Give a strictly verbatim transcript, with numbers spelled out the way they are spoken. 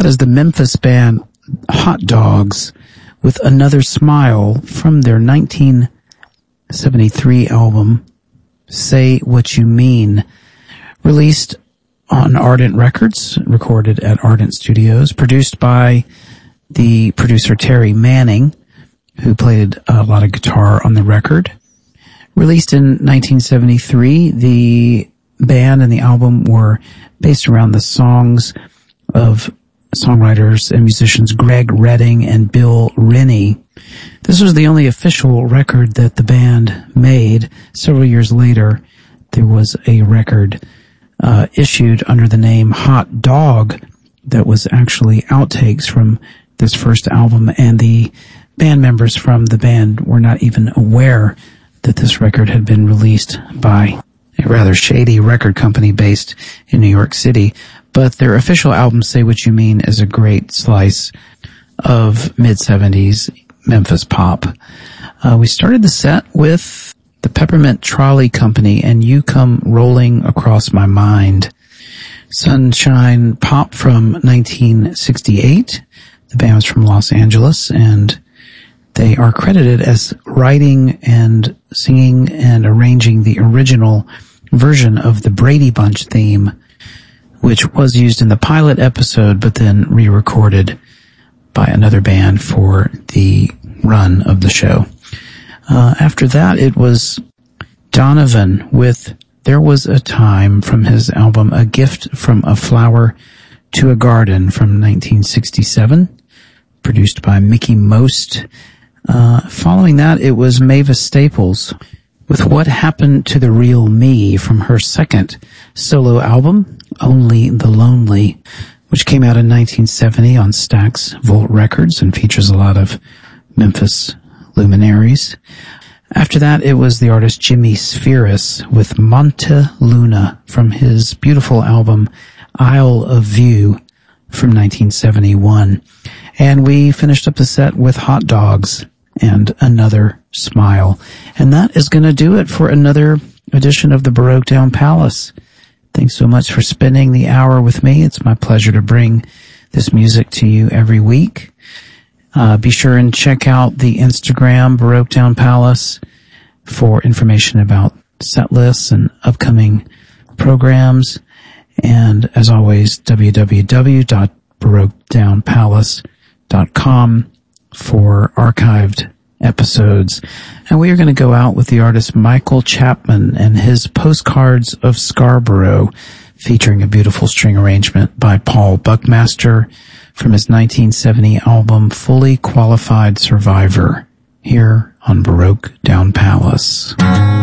That is the Memphis band Hot Dogs with Another Smile from their nineteen seventy-three album, Say What You Mean, released on Ardent Records, recorded at Ardent Studios, produced by the producer Terry Manning, who played a lot of guitar on the record. Released in nineteen seventy-three, the band and the album were based around the songs of songwriters and musicians Greg Redding and Bill Rennie. This was the only official record that the band made. Several years later, there was a record uh, issued under the name Hot Dog that was actually outtakes from this first album, and the band members from the band were not even aware that this record had been released by a rather shady record company based in New York City. But their official album, Say What You Mean, is a great slice of mid-seventies Memphis pop. Uh, we started the set with the Peppermint Trolley Company and You Come Rolling Across My Mind. Sunshine Pop from nineteen sixty-eight. The band was from Los Angeles, and they are credited as writing and singing and arranging the original version of the Brady Bunch theme, which was used in the pilot episode but then re-recorded by another band for the run of the show. Uh, after that, it was Donovan with There Was a Time from his album A Gift from a Flower to a Garden from nineteen sixty-seven, produced by Mickey Most. Uh, following that, it was Mavis Staples with What Happened to the Real Me from her second solo album, Only the Lonely, which came out in nineteen seventy on Stax Volt Records and features a lot of Memphis luminaries. After that, it was the artist Jimmy Spheris with Monte Luna from his beautiful album Isle of View from nineteen seventy-one. And we finished up the set with Hot Dogs and Another Smile. And that is going to do it for another edition of the Baroque Down Palace. Thanks so much for spending the hour with me. It's my pleasure to bring this music to you every week. Uh, be sure and check out the Instagram Baroque Down Palace for information about set lists and upcoming programs. And as always, w w w dot baroque down palace dot com for archived episodes. And we are going to go out with the artist Michael Chapman and his Postcards of Scarborough, featuring a beautiful string arrangement by Paul Buckmaster from his nineteen seventy album Fully Qualified Survivor, here on Baroque Down Palace.